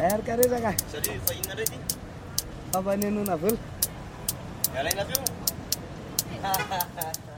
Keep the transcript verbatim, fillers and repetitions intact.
Air ka rin ka. Sorry, fine na rin. Apa ni nuna full? Galay na fiyo.